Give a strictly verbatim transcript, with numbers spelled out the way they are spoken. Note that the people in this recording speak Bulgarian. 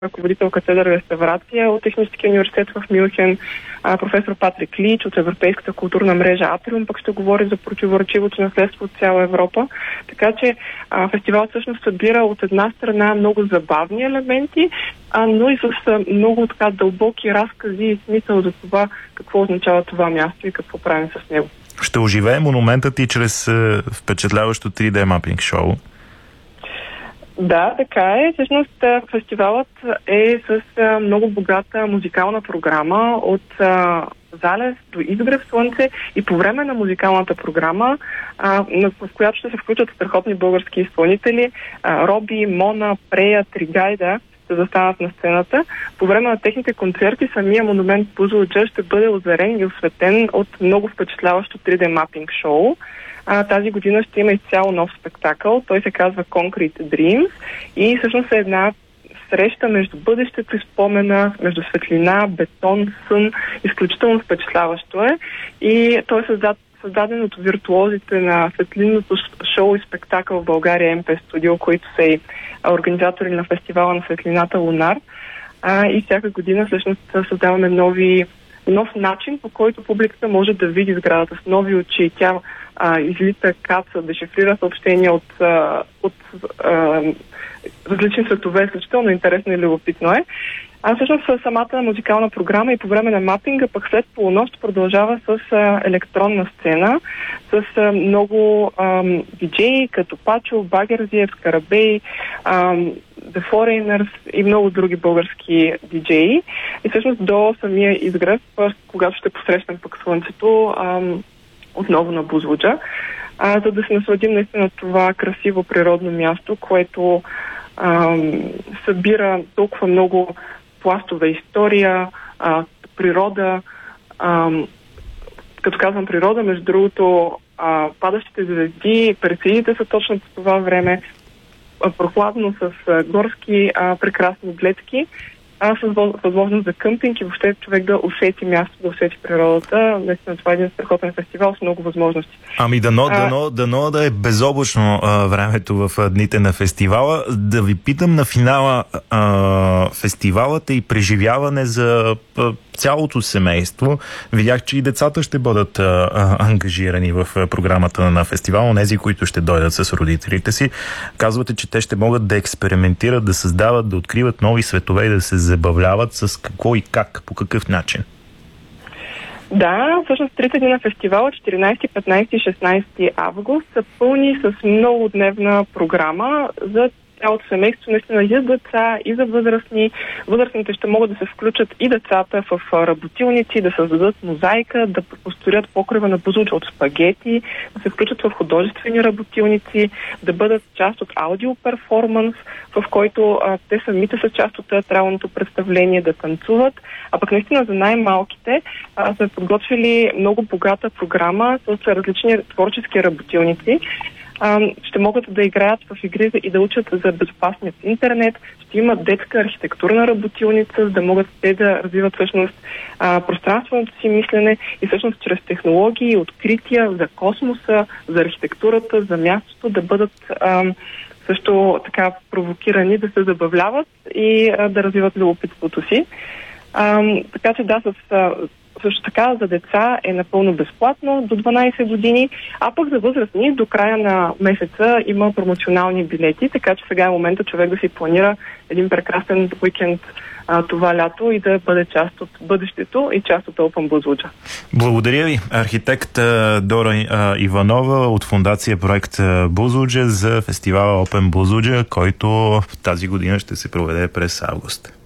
ръководител катедра реставрация от Техническия университет в Мюнхен, а, професор Патрик Лич от Европейската културна мрежа Атриум пък ще говори за противоречивото наследство от цяла Европа. Така че а, фестивалът всъщност събира от една страна много забавни елементи, а, но и с а, много така дълбоки разкази и смисъл за това какво означава това място и какво правим с него. Ще оживее монументът и чрез е, впечатляващо три Д мапинг шоу. Да, така е. Всъщност фестивалът е с а, много богата музикална програма от а, залез до изгрев слънце и по време на музикалната програма, а, в която ще се включат страхотни български изпълнители, а, Роби, Мона, Прея, Тригайда ще застанат на сцената. По време на техните концерти самия монумент Бузлуджа ще бъде озарен и осветен от много впечатляващо три Д мапинг шоу. А, тази година ще има изцяло нов спектакъл. Той се казва Concrete Dreams и всъщност е една среща между бъдещето и спомена, между светлина, бетон, сън. Изключително впечатляващо е. И той е създад, създаден от виртуозите на светлинното шоу и спектакъл в България ем пи Studio, които са и организатори на фестивала на светлината Лунар. А, и всяка година всъщност създаваме нови нов начин, по който публиката може да види сградата с нови очи. Тя а, излита, каца, дешифрира съобщения от, а, от а, различни светове. Изключително интересно и любопитно е. А всъщност самата музикална програма и по време на мапинга, пък след полунощ продължава с а, електронна сцена, с а, много а, диджеи, като Пачо, Багерзиев, Скарабей, а, The Foreigners и много други български диджеи. И всъщност до самия изгрев, когато ще посрещнем пък слънцето, а, отново на Бузлуджа, а, за да се насладим наистина това красиво природно място, което а, събира толкова много пластове история, а, природа. А, като казвам природа, между другото, а, падащите звезди, персеидите са точно по това време, а, прохладно с а, горски а, прекрасни гледки, а с възможност за къмпинг и въобще човек да усети място, да усети природата. Наистина това е един страхотен фестивал с много възможности. Ами дано, а... дано, дано да е безоблачно а, времето в а, дните на фестивала. Да ви питам на финала, а, фестивалът е и преживяване за а, цялото семейство. Видях, че и децата ще бъдат а, а, ангажирани в а, програмата на фестивала, онези, които ще дойдат с родителите си. Казвате, че те ще могат да експериментират, да създават, да откриват нови светове и да се забавляват с какво и как, по какъв начин. Да, всъщност трите дни на фестивала, четиринайсети, петнайсети и шестнайсети август, са пълни с многодневна програма за цялото семейство, наистина и за деца, и за възрастни. Възрастните ще могат да се включат и децата в работилници, да създадат мозайка, да построят покрива на Бузлуджа от спагети, да се включат в художествени работилници, да бъдат част от аудиоперформанс, в който а, те самите са част от театралното представление, да танцуват. А пък наистина за най-малките а, сме подготвили много богата програма с различни творчески работилници. Ще могат да играят в игри и да учат за безопасният интернет. Ще имат детска архитектурна работилница, за да могат те да развиват всъщност а, пространственото си мислене и всъщност чрез технологии, открития за космоса, за архитектурата, за мястото да бъдат а, също така провокирани, да се забавляват и а, да развиват любопитството си. А, така че да, с а, също така за деца е напълно безплатно до дванайсет години, а пък за възрастни до края на месеца има промоционални билети, така че сега е момента човек да си планира един прекрасен уикенд а, това лято и да бъде част от бъдещето и част от Open Бузлуджа. Благодаря ви, архитект Дора Иванова от фондация проект Бузлуджа за фестивала Open Бузлуджа, който тази година ще се проведе през август.